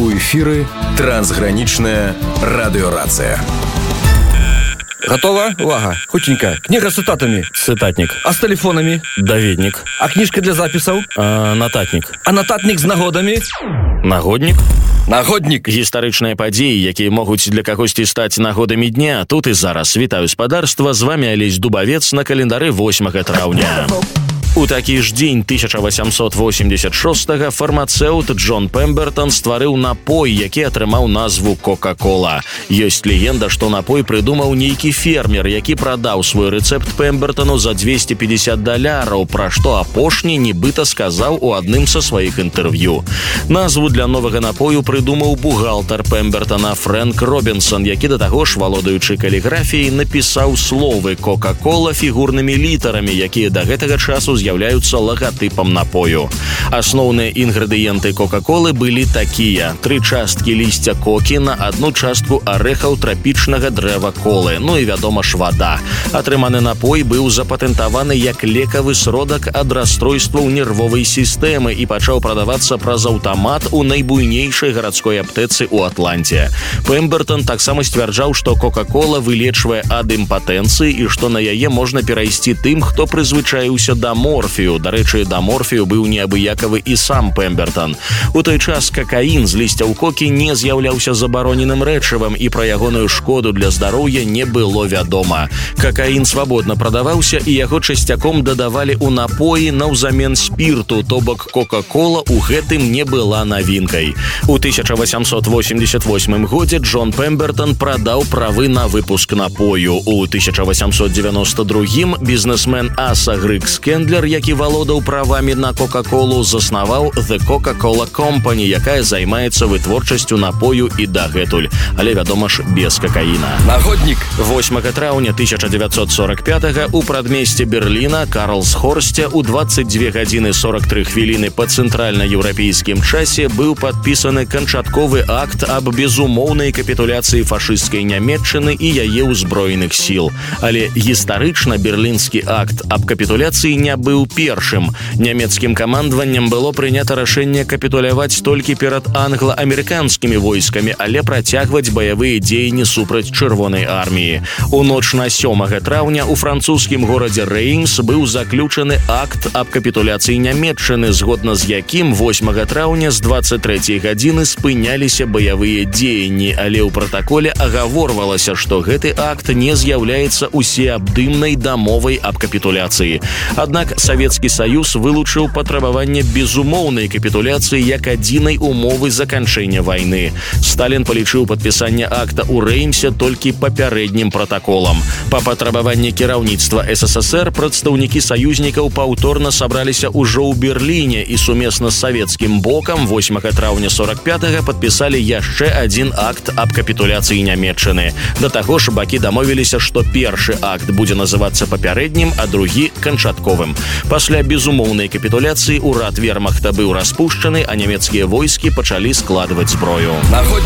У эфіры трансгранічная радыёрацыя. Готова? Увага. Хутенько. Книга с цитатами. Цитатник. А с телефонами? Даведник. А книжка для записаў? Нататник. А нататник з нагодамі? Нагодник. Нагодник. Гістарычныя падзеі, якія могуць для кагосьці стаць нагодамі дня. Тут і зараз. Вітаю спадарства. З вами Алесь Дубавец на календары 8 траўня. У такі ж дзень 1886-га фармацэўт Джон Пембертон стварыў напой, які атрымаў назву Кока-Кола. Ёсць легенда, што напой прыдумаў нейкі фермер, які прадаў свой рэцэпт Пембертону за $250, пра што апошні нібыта сказаў у адным са сваіх інтэрв'ю. Назву для новага напою прыдумаў бухгалтар Пембертона Фрэнк Робінсон, які да таго ж, валодаючы каліграфіяй, напісаў словы Кока-Кола фігурнымі літарамі, якія да гэтага часу з'яўляюцца лагатыпам напою. Асноўныя інгрэдыенты Кока-Колы былі такія: 3 часткі лісця кокі на 1 частку арэхаў трапічнага дрэва колы, ну і, вядома ж, вада. Атрыманы напой быў запатэнтаваны як лекавы сродак ад расстройстваў нервовай сістэмы і пачаў прадавацца праз аўтамат у найбуйнейшай гарадской аптэцы ў Атланце. Пембертон таксама сцвярджаў, што Кока-Кола вылечвае ад імпатэнцыі і што на яе можна перайсці тым, хто прызвычаіўся да морфію. Дарэчы, да морфію быў неабыякавы і сам Пембертон. У той час какаін з лісцяў кокі не з'яўляўся забароненым рэчывам і пра ягоную шкоду для здароўя не было вядома. Какаін свабодна прадаваўся і яго часцяком дадавалі ў напоі наўзамен спірту, то бок Кока-Кола ў гэтым не была навінкай. У 1888 годзе Джон Пембертон прадаў правы на выпуск напою. У 1892 бізнесмен Аса Грыкс Кендлер, які валодаў правамі на Кока-Колу, заснаваў The Coca-Cola Company, якая займаецца вытворчасцю напою і дагэтуль. Але, вядома ж, без какаіна. Нагодник. 8 траўня 1945-га у прадмесце Берліна, Карлсхорсце, у 22 гадзіны 43 хвіліны па цэнтральна-еўрапейскім часе быў падпісаны канчатковы акт аб безумоўнай капітуляцыі фашысцкай Нямецчыны і яе ўзброеных сіл. Але гістарычна берлінскі акт аб капітуляцыі не быў першым. Нямецкім камандаваннем было прынята рашэнне капітуляваць толькі перад англа-амерыканскімі войскамі, але працягваць баявыя дзеянні супраць Чырвонай арміі. У ноч на 7 траўня у французскім горадзе Рэймс быў заключаны акт аб капітуляцыі Нямецчыны, згодна з якім 8 траўня з 23 гадзіны спыняліся баявыя дзеянні, але ў пратаколе агаворвалася, што гэты акт не з'яўляецца усеабдымнай дамовай аб капітуляцыі. Аднак Савецкі Саюз вылучыў патрабаванне безумоўнай капітуляцыі як адзінай умовы заканчэння вайны. Сталін палічыў падпісанне акта ў Рэймсе толькі папярэднім пратаколам. Па патрабаванні кіраўніцтва СССР прадстаўнікі саюзнікаў паўторна сабраліся ўжо ў Берліне і сумесна з савецкім бокам 8 траўня 45-га падпісалі яшчэ адзін акт аб капітуляцыі Нямецчыны. Да таго ж бакі дамовіліся, што першы акт будзе называцца папярэднім, а другі канчатковым. Пасля безумоўнай капітуляцыі ўрад вермахта быў распушчаны, а нямецкія войскі пачалі складваць зброю.